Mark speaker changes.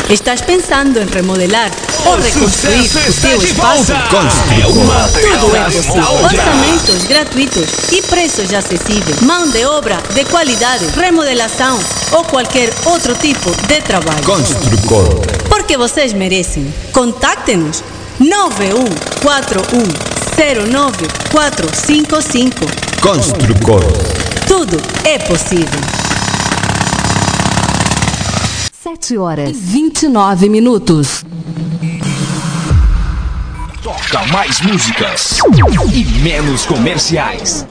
Speaker 1: Estás pensando em remodelar ou reconstruir o teu espaço? Tudo é possível. Orçamentos gratuitos e preços acessíveis. Mão de obra de qualidade, remodelação ou qualquer outro tipo de trabalho.
Speaker 2: Construcor.
Speaker 1: Porque vocês merecem. Contacte-nos 9141095455.
Speaker 2: Construcor.
Speaker 1: Tudo é possível.
Speaker 3: 7h29.
Speaker 4: Toca mais músicas e menos comerciais.